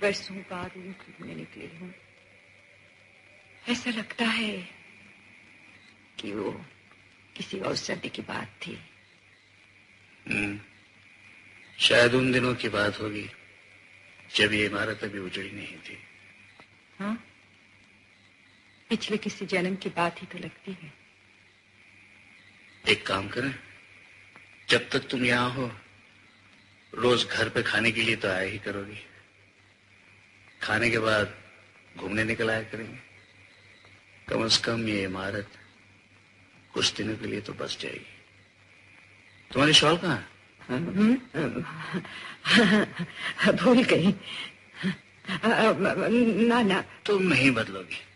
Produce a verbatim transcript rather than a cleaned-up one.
बरसों बाद ऊँट ढूंढने निकली हूँ। ऐसा लगता है कि वो किसी और सदी की बात थी। हम्म, शायद उन दिनों की बात होगी जब ये इमारत अभी उजड़ी नहीं थी। हाँ, पिछले किसी जन्म की बात ही तो लगती है। एक काम करें, जब तक तुम यहाँ हो रोज घर पे खाने के लिए तो आया ही करोगी। खाने के बाद घूमने निकल आया करेंगे। कम से कम ये इमारत कुछ दिनों के लिए तो बच जाएगी। तुम्हारी शॉल कहाँ है? भूल गई। ना ना तुम नहीं बदलोगी।